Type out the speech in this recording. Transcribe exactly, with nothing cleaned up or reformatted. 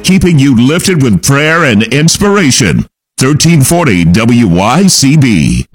keeping you lifted with prayer and inspiration. thirteen forty W Y C B.